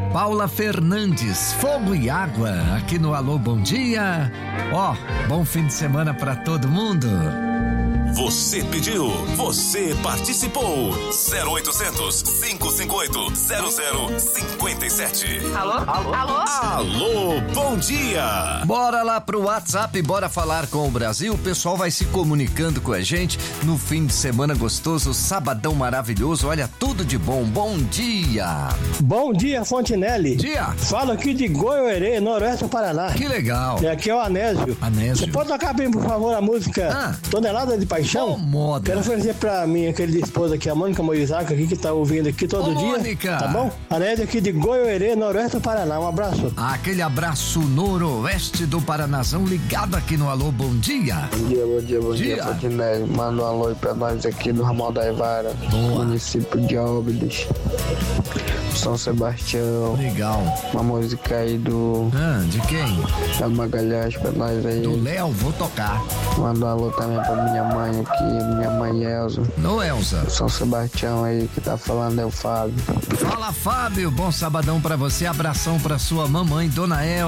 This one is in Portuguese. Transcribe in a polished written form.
Paula Fernandes, Fogo e Água, aqui no Alô Bom Dia. Bom fim de semana pra todo mundo. Você pediu, você participou. 0800 558 0057. Alô? Alô, bom dia. Bora lá pro WhatsApp, bora falar com o Brasil. O pessoal vai se comunicando com a gente no fim de semana gostoso, sabadão maravilhoso. Olha, tudo de bom. Bom dia. Bom dia, Fontinelli. Dia. Falo aqui de Goiôerê, Noroeste do Paraná. Que legal. E aqui é o Anésio. Você pode tocar bem, por favor, a música Tonelada de Paixão? Moda. Quero oferecer pra minha querida esposa aqui, a Mônica Moisaca, aqui, que tá ouvindo aqui todo dia. Mônica. Tá bom? Anésio aqui de Goiôerê, Noroeste do Paraná. Um abraço. Aquele abraço noroeste do Paranazão, ligado aqui no Alô Bom Dia. Bom dia, Fontinelli. Manda um alô aí pra nós aqui do Ramal da Ivara, município de Óbidos, São Sebastião. Legal. Uma música aí de quem? Da Magalhães pra nós aí. Do Léo, vou tocar. Manda um alô também pra minha mãe aqui, minha mãe Elza. Elza. São Sebastião aí, que tá falando é o Fábio. Fala, Fábio. Bom sabadão pra você. Abração pra sua mamãe, Dona El.